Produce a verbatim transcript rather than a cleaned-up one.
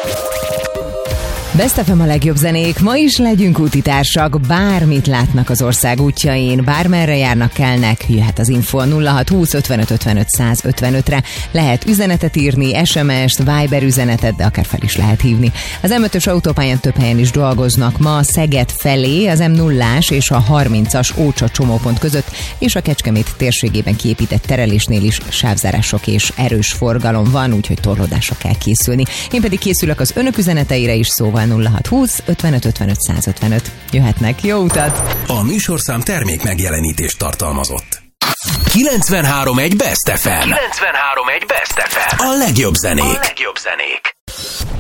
Best ef em a legjobb zenék, ma is legyünk útitársak, bármit látnak az ország útjain, bármerre járnak, kelnek, jöhet az info a nulla hat húsz ötvenöt ötvenöt száz ötvenötre, lehet üzenetet írni, es em est, Viber üzenetet, de akár fel is lehet hívni. Az em ötös autópályán több helyen is dolgoznak ma, Szeged felé, az em nullás és a harmincas Ócsa csomópont között, és a Kecskemét térségében kiépített terelésnél is sávzárások és erős forgalom van, úgyhogy torlódásra kell készülni. Én pedig készülök az önök üzeneteire is, szóval nulla hat húsz ötvenöt ötvenöt száz ötvenöt. Jöhetnek, jó utat! A műsorszám termék megjelenítést tartalmazott. kilencvenhárom egy Best ef em. kilencvenhárom egy Best ef em. A legjobb zenék. A legjobb zenék.